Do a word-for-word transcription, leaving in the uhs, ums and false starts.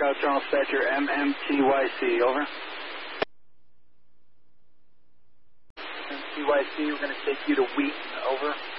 South Terminal Dispatcher, M M T Y C, over. M M T Y C, we're going to take you to Wheaton, over.